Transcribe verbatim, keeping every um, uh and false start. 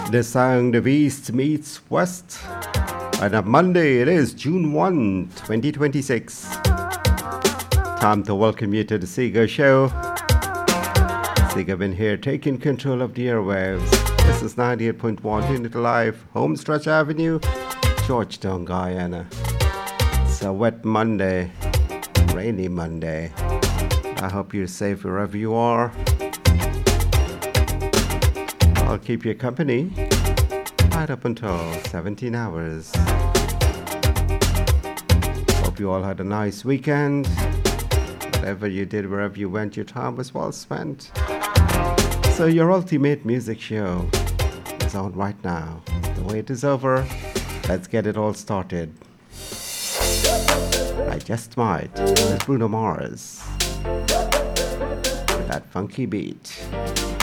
The sound of East meets West. And on Monday, it is June first, twenty twenty-six. Time to welcome you to the Sega Show. Sega been here taking control of the airwaves. This is ninety-eight point one Unity Live, Homestretch Avenue, Georgetown, Guyana. It's a wet Monday, rainy Monday. I hope you're safe wherever you are. I'll keep you company right up until seventeen hours. Hope you all had a nice weekend. Whatever you did, wherever you went, your time was well spent. So your ultimate music show is on right now. The wait is over. Let's get it all started. I Just Might with Bruno Mars. With that funky beat.